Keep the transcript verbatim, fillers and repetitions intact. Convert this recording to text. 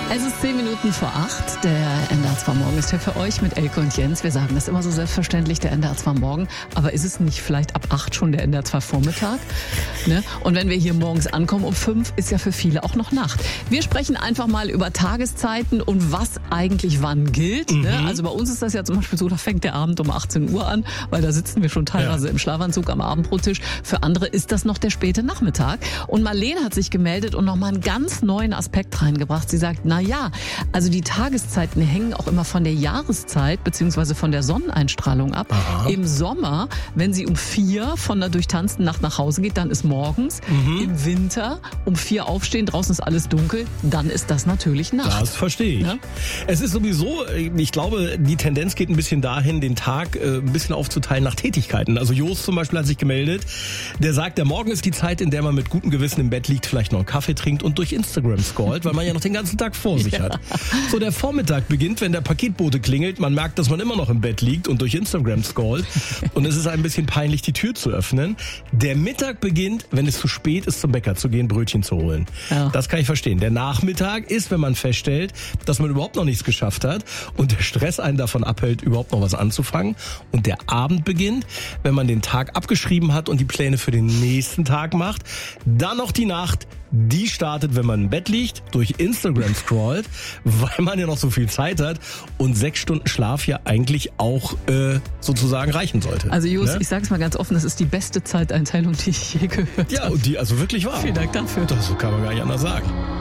Es ist zehn Minuten vor acht. Der N D R zwei Morgen ist hier für euch mit Elke und Jens. Wir sagen das immer so selbstverständlich, der N D R zwei Morgen. Aber ist es nicht vielleicht ab acht schon der N D R zwei Vormittag? Ne? Und wenn wir hier morgens ankommen um fünf, ist ja für viele auch noch Nacht. Wir sprechen einfach mal über Tageszeiten und was eigentlich wann gilt. Mhm. Ne? Also bei uns ist das ja zum Beispiel so, da fängt der Abend um achtzehn Uhr an, weil da sitzen wir schon teilweise ja. im Schlafanzug am Abendbrottisch. Für andere ist das noch der späte Nachmittag. Und Marlene hat sich gemeldet und nochmal einen ganz neuen Aspekt reingebracht. Sie sagt, na ja, also die Tageszeiten hängen auch immer von der Jahreszeit bzw. von der Sonneneinstrahlung ab. Aha. Im Sommer, wenn sie um vier von der durchtanzten Nacht nach Hause geht, dann ist morgens. Mhm. Im Winter um vier aufstehen, draußen ist alles dunkel, dann ist das natürlich Nacht. Das verstehe ich. Ja? Es ist sowieso, ich glaube, die Tendenz geht ein bisschen dahin, den Tag äh, ein bisschen aufzuteilen nach Tätigkeiten. Also Jost zum Beispiel hat sich gemeldet, der sagt, der Morgen ist die Zeit, in der man mit gutem Gewissen im Bett liegt, vielleicht noch einen Kaffee trinkt und durch Instagram scrollt, weil man ja noch den ganzen Tag vor sich ja. hat. So, der Vormittag beginnt, wenn der Paketbote klingelt, man merkt, dass man immer noch im Bett liegt und durch Instagram scrollt und es ist ein bisschen peinlich, die Tür zu öffnen. Der Mittag beginnt, wenn es zu spät ist, zum Bäcker zu gehen, Brötchen zu holen. Ja. Das kann ich verstehen. Der Nachmittag ist, wenn man feststellt, dass man überhaupt noch nichts geschafft hat und der Stress einen davon abhält, überhaupt noch was anzufangen. Und der Abend beginnt, wenn man den Tag abgeschrieben hat und die Pläne für den nächsten Tag macht. Dann noch die Nacht, die startet, wenn man im Bett liegt, durch Instagram scrollt, weil man ja noch so viel Zeit hat und sechs Stunden Schlaf ja eigentlich auch äh, sozusagen reichen sollte. Also Jos, ne? Ich sage es mal ganz offen, das ist die beste Zeiteinteilung, die ich je gehört habe. Ja, und die also wirklich war. Vielen Dank dafür. Das kann man gar nicht anders sagen.